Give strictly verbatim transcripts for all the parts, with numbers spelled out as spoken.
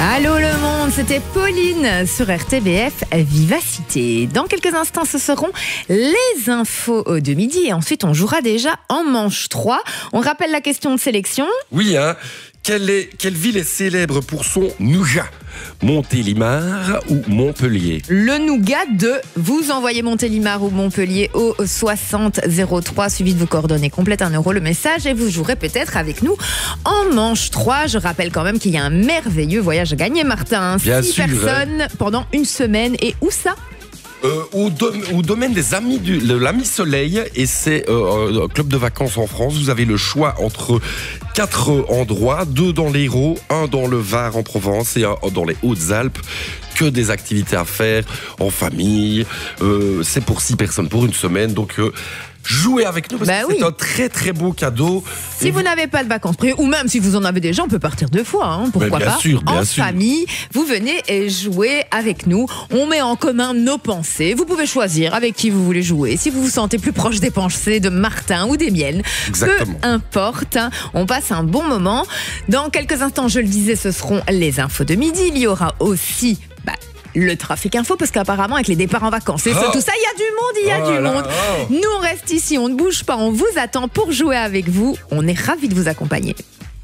Allô le monde, c'était Pauline sur R T B F Vivacité. Dans quelques instants, ce seront les infos de midi et ensuite on jouera déjà en manche trois. On rappelle la question de sélection. Oui, hein. Quelle, est, quelle ville est célèbre pour son nougat ? Montélimar ou Montpellier ? Le nougat de vous envoyez Montélimar ou Montpellier au soixante zéro trois, suivi de vos coordonnées complètes, un euro le message, et vous jouerez peut-être avec nous en manche trois. Je rappelle quand même qu'il y a un merveilleux voyage à gagner, Martin. Bien Six sûr, personnes hein. pendant une semaine. Et où ça ? Euh, au, dom- au domaine des amis du, de l'Ami Soleil, et c'est euh, un club de vacances en France. Vous avez le choix entre quatre endroits, deux dans l'Hérault, un dans le Var en Provence et un dans les Hautes-Alpes. Que des activités à faire en famille. Euh, c'est pour six personnes pour une semaine, donc euh, jouez avec nous parce bah que oui. c'est un très très beau cadeau. Si vous, vous n'avez pas de vacances prévues, ou même si vous en avez déjà, on peut partir deux fois, hein, pourquoi bien pas. sûr, bien en sûr. famille, vous venez et jouer avec nous. On met en commun nos pensées. Vous pouvez choisir avec qui vous voulez jouer. Si vous vous sentez plus proche des pensées de Martin ou des miennes, Exactement. peu importe. On passe un bon moment. Dans quelques instants, je le disais, ce seront les infos de midi. Il y aura aussi bah, le trafic info, parce qu'apparemment avec les départs en vacances et oh. tout ça, il y a du monde, il y a oh du là monde. oh. Nous on reste ici, on ne bouge pas, on vous attend pour jouer avec vous. On est ravis de vous accompagner.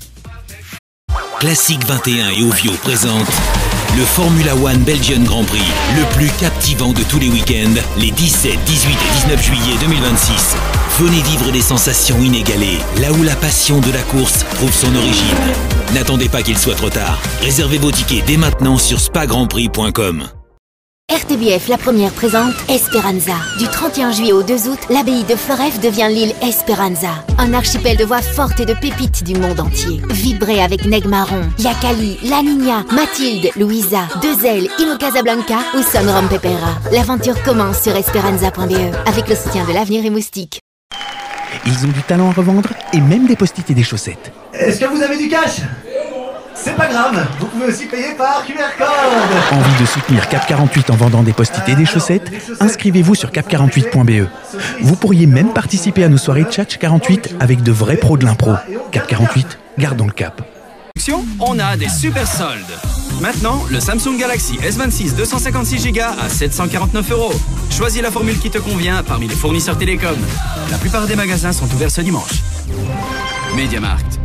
Classique vingt et un et Ovio présente le Formula One Belgian Grand Prix, le plus captivant de tous les week-ends, les dix-sept, dix-huit et dix-neuf juillet deux mille vingt-six. Venez vivre des sensations inégalées, là où la passion de la course trouve son origine. N'attendez pas qu'il soit trop tard. Réservez vos tickets dès maintenant sur spa grand prix point com. R T B F, la première, présente Esperanza. Du trente et un juillet au deux août, l'abbaye de Floreffe devient l'île Esperanza. Un archipel de voix fortes et de pépites du monde entier. Vibrez avec Neg Marron, Yakali, La Niña, Mathilde, Louisa, Deux Ailes, Ino Casablanca ou Son Rom Pepera. L'aventure commence sur esperanza point b e avec le soutien de l'Avenir et Moustique. Ils ont du talent à revendre et même des post-it et des chaussettes. Est-ce que vous avez du cash ? C'est pas grave, vous pouvez aussi payer par Q R code. Envie de soutenir Cap quarante-huit en vendant des post-it et des chaussettes ? Inscrivez-vous sur cap quarante-huit point b e. Vous pourriez même participer à nos soirées Tchatch quarante-huit avec de vrais pros de l'impro. Cap quarante-huit, gardons le cap. On a des super soldes. Maintenant, le Samsung Galaxy S vingt-six deux cent cinquante-six giga à sept cent quarante-neuf euros. Choisis la formule qui te convient parmi les fournisseurs télécoms. La plupart des magasins sont ouverts ce dimanche. MediaMarkt.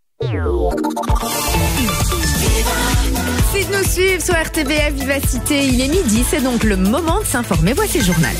Si de nous suivre sur R T B F Vivacité, il est midi, c'est donc le moment de s'informer. Voici le journal.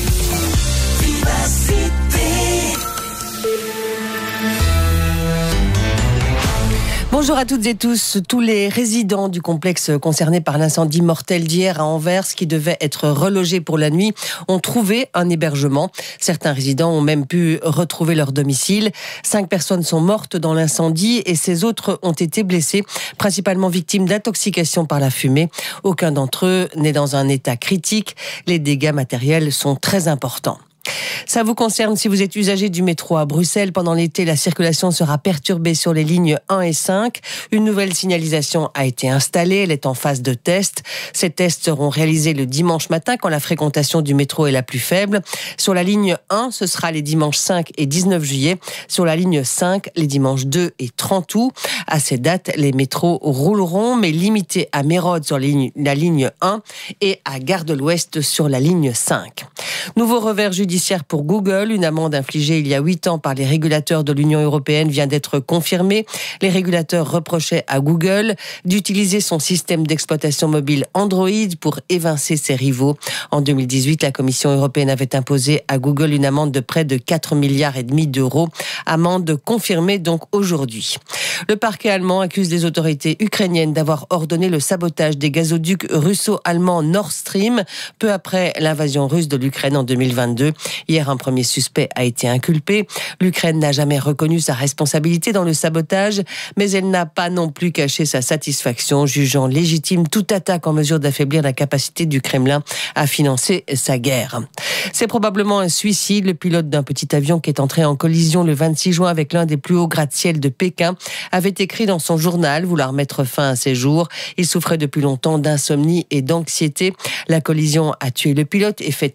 Bonjour à toutes et tous. Tous les résidents du complexe concerné par l'incendie mortel d'hier à Anvers, qui devait être relogés pour la nuit, ont trouvé un hébergement. Certains résidents ont même pu retrouver leur domicile. Cinq personnes sont mortes dans l'incendie et ces autres ont été blessés, principalement victimes d'intoxication par la fumée. Aucun d'entre eux n'est dans un état critique. Les dégâts matériels sont très importants. Ça vous concerne si vous êtes usager du métro à Bruxelles. Pendant l'été, la circulation sera perturbée sur les lignes un et cinq. Une nouvelle signalisation a été installée. Elle est en phase de test. Ces tests seront réalisés le dimanche matin quand la fréquentation du métro est la plus faible. Sur la ligne un, ce sera les dimanches cinq et dix-neuf juillet. Sur la ligne cinq, les dimanches deux et trente août. À ces dates, les métros rouleront, mais limités à Mérode sur la ligne, la ligne un et à Gare de l'Ouest sur la ligne cinq. Nouveau revers judiciaire pour Google. Une amende infligée il y a huit ans par les régulateurs de l'Union européenne vient d'être confirmée. Les régulateurs reprochaient à Google d'utiliser son système d'exploitation mobile Android pour évincer ses rivaux. En deux mille dix-huit, la Commission européenne avait imposé à Google une amende de près de quatre milliards et demi d'euros. Amende confirmée donc aujourd'hui. Le parquet allemand accuse les autorités ukrainiennes d'avoir ordonné le sabotage des gazoducs russo-allemands Nord Stream peu après l'invasion russe de l'Ukraine en deux mille vingt-deux. Hier, un premier suspect a été inculpé. L'Ukraine n'a jamais reconnu sa responsabilité dans le sabotage, mais elle n'a pas non plus caché sa satisfaction, jugeant légitime toute attaque en mesure d'affaiblir la capacité du Kremlin à financer sa guerre. C'est probablement un suicide. Le pilote d'un petit avion qui est entré en collision le vingt-six juin avec l'un des plus hauts gratte-ciel de Pékin avait écrit dans son journal vouloir mettre fin à ses jours. Il souffrait depuis longtemps d'insomnie et d'anxiété. La collision a tué le pilote et fait treize blessés.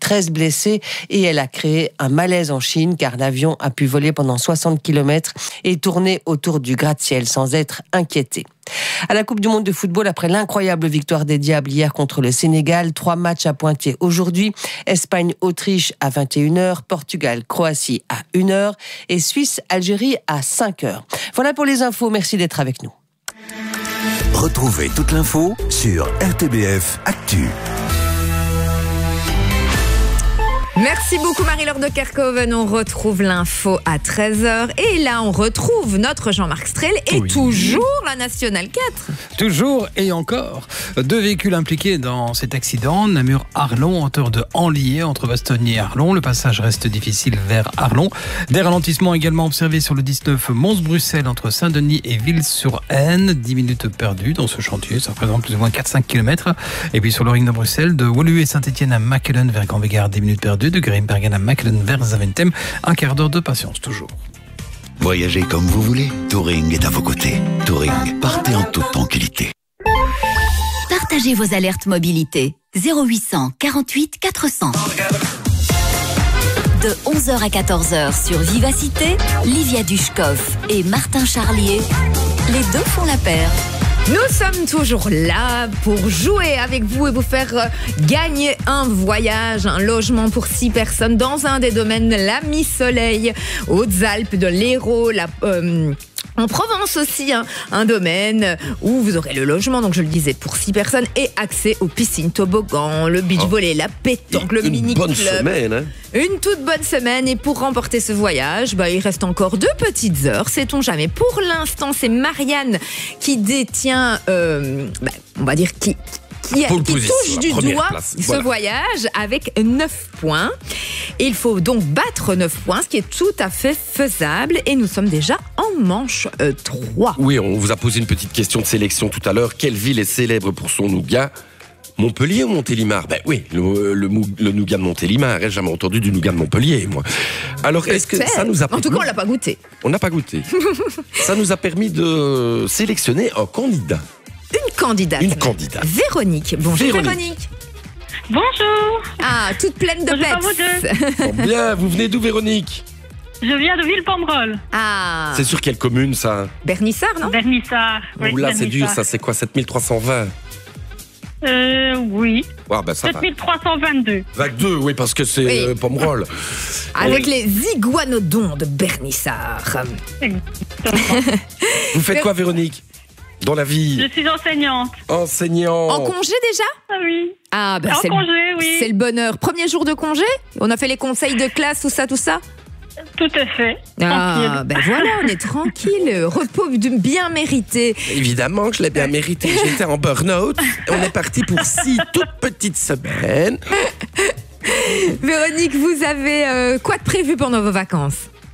blessée et elle a créé un malaise en Chine car l'avion a pu voler pendant soixante kilomètres et tourner autour du gratte-ciel sans être inquiété. À la Coupe du Monde de football, après l'incroyable victoire des Diables hier contre le Sénégal, trois matchs à pointer aujourd'hui. Espagne-Autriche à vingt et une heures, Portugal-Croatie à une heure et Suisse-Algérie à cinq heures. Voilà pour les infos, merci d'être avec nous. Retrouvez toute l'info sur R T B F Actu. Merci beaucoup Marie-Laure de Kerkhoven. On retrouve l'info à treize heures. Et là, on retrouve notre Jean-Marc Strel et oui. toujours la Nationale quatre. Toujours et encore. Deux véhicules impliqués dans cet accident. Namur-Arlon, en hauteur de Anlier, entre Bastogne et Arlon. Le passage reste difficile vers Arlon. Des ralentissements également observés sur le dix-neuf Mons-Bruxelles, entre Saint-Denis et Ville-sur-Aisne. dix minutes perdues dans ce chantier. Ça représente plus ou moins quatre à cinq kilomètres. Et puis sur le ring de Bruxelles, de Woluwe et Saint-Etienne à Machelen vers Grand-Végard, dix minutes perdues. De Grimbergen à Machelen vers Zaventem, un quart d'heure de patience toujours. Voyagez comme vous voulez, Touring est à vos côtés. Touring, partez en toute tranquillité. Partagez vos alertes mobilité. zéro huit cent quarante-huit quatre cents. De onze heures à quatorze heures sur Vivacité, Livia Dushkov et Martin Charlier, les deux font la paire. Nous sommes toujours là pour jouer avec vous et vous faire gagner un voyage, un logement pour six personnes dans un des domaines, la Mi-Soleil, Hautes-Alpes, de l'Hérault, la... Euh, En Provence aussi, hein, un domaine où vous aurez le logement, donc je le disais, pour six personnes et accès aux piscines, toboggans, le beach volley, la pétanque, le mini-club. Une bonne semaine, hein. Une toute bonne semaine. Et pour remporter ce voyage, bah, il reste encore deux petites heures, sait-on jamais. Pour l'instant, c'est Marianne qui détient, euh, bah, on va dire, qui... qui, qui touche du doigt place. ce voilà. voyage avec neuf points. Et il faut donc battre neuf points, ce qui est tout à fait faisable. Et nous sommes déjà en manche euh, trois. Oui, on vous a posé une petite question de sélection tout à l'heure. Quelle ville est célèbre pour son nougat ? Montpellier ou Montélimar ? Ben oui, le, le, le nougat de Montélimar. J'ai jamais entendu du nougat de Montpellier, moi. Alors, est-ce que ça nous a... En tout cas, on l'a pas goûté. On n'a pas goûté. Ça nous a permis de sélectionner un candidat. Une candidate. Une candidate. Véronique. Bonjour Véronique. Véronique. Bonjour. Ah, toute pleine de peps. Bon, bien, vous venez d'où Véronique ? Je viens de Villepomerol. Ah. C'est sur quelle commune ça ? Bernissard, non ? Bernissard. Oui, Oula, c'est dur ça, c'est quoi, sept mille trois cent vingt ? Euh, oui. Ouais, ben ça sept mille trois cent vingt-deux. vingt-deux, oui, parce que c'est oui. euh, Pomerol. Avec oui. les iguanodons de Bernissard. Vous faites quoi, Véronique ? Dans la vie ? Je suis enseignante. Enseignante. En congé déjà ? Ah oui. Ah, ben en c'est congé, le, oui. C'est le bonheur. Premier jour de congé ? On a fait les conseils de classe, tout ça, tout ça ? Tout à fait. Ah, ben voilà, on est tranquille. Repos bien mérité. Évidemment que je l'ai bien mérité. J'étais en burn-out. On est parti pour six toutes petites semaines. Véronique, vous avez euh, quoi de prévu pendant vos vacances ?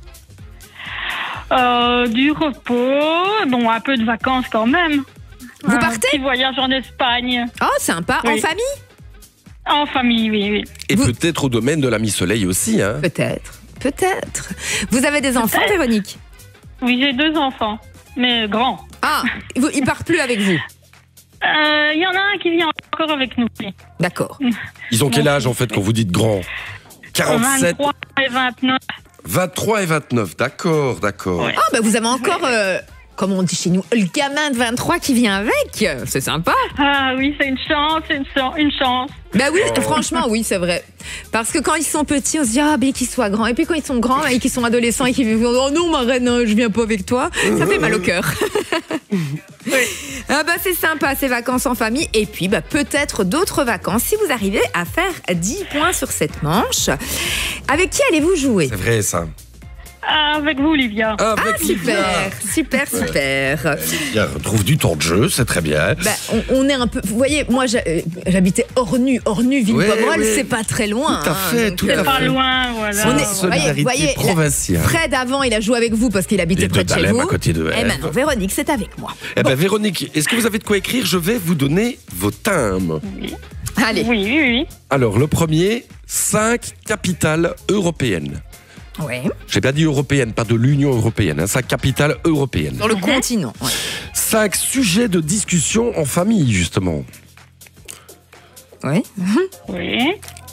Euh, du repos, bon, un peu de vacances quand même. Vous un partez ? Petit voyage en Espagne. Oh, sympa. Oui. En famille ? En famille, oui, oui. Et vous... peut-être au domaine de la Mi-Soleil aussi, hein ? Peut-être, peut-être. Vous avez des peut-être. enfants, Véronique ? Oui, j'ai deux enfants, mais grands. Ah, ils ne partent plus avec vous ? Il euh, y en a un qui vient encore avec nous. D'accord. Ils ont quel âge, en fait, quand vous dites grand ? quarante-sept vingt-trois et vingt-neuf. vingt-trois et vingt-neuf, d'accord, d'accord. Ouais. Ah, bah vous avez encore, euh, comme on dit chez nous, le gamin de vingt-trois qui vient avec. C'est sympa. Ah oui, c'est une chance, c'est une, chance, une chance. Bah oui, oh. franchement, oui, c'est vrai. Parce que quand ils sont petits, on se dit, ah, bien qu'ils soient grands. Et puis quand ils sont grands et qu'ils sont adolescents et qu'ils vivent, oh non, ma reine, je viens pas avec toi, ça fait mal au cœur. Oui. Ah bah c'est sympa ces vacances en famille et puis bah peut-être d'autres vacances si vous arrivez à faire dix points sur cette manche. Avec qui allez-vous jouer ? C'est vrai ça. Avec vous, Olivia. Avec ah, super, super, super. Ouais. Olivia retrouve du temps de jeu, c'est très bien. Bah, on, on est un peu. Vous voyez, moi, j'habitais Ornu, Ornu, Villepomerol, ouais, ouais. c'est pas très loin. Tout à fait, hein, tout c'est à pas fait. loin, voilà. On est, solidarité voyez, provinciale. Fred, avant, il a joué avec vous parce qu'il habitait près de chez vous. À côté de et maintenant, Véronique, c'est avec moi. Eh bon. ben, Véronique, est-ce que vous avez de quoi écrire ? Je vais vous donner vos timbres. Oui. Allez. Oui, oui, oui. Alors, le premier, cinq capitales européennes. Oui. J'ai bien dit européenne, pas de l'Union européenne, hein, cinq capitales européennes. Sur le mmh. continent. Ouais. Cinq sujets de discussion en famille, justement. Oui. Oui.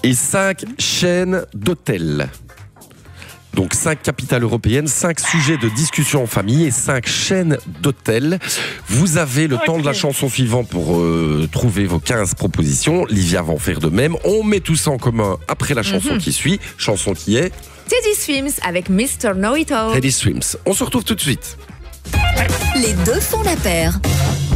et cinq chaînes d'hôtels. Donc cinq capitales européennes, cinq sujets de discussion en famille et cinq chaînes d'hôtels. Vous avez le okay. temps de la chanson suivante pour euh, trouver vos quinze propositions. Livia va en faire de même. On met tout ça en commun après la chanson mm-hmm. qui suit. Chanson qui est Teddy Swims avec mister Know It All. Teddy Swims. On se retrouve tout de suite. Les deux font la paire.